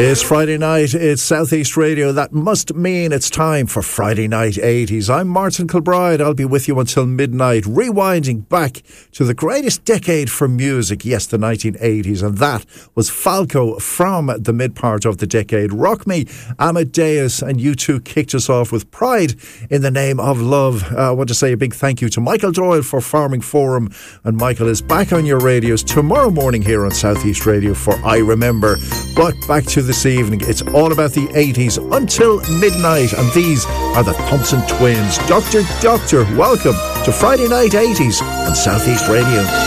It's Friday night, it's Southeast Radio. That must mean it's time for Friday Night 80s. I'm Martin Kilbride. I'll be with you until midnight, rewinding back to the greatest decade for music. Yes, the 1980s. And that was Falco from the mid part of the decade. Rock Me, Amadeus, and U2 kicked us off with Pride in the Name of Love. I want to say a big thank you to Michael Doyle for Farming Forum. And Michael is back on your radios tomorrow morning here on Southeast Radio for I Remember. But back to this evening, it's all about the 80s until midnight, and these are the Thompson Twins. Doctor, welcome to Friday Night 80s on Southeast Radio.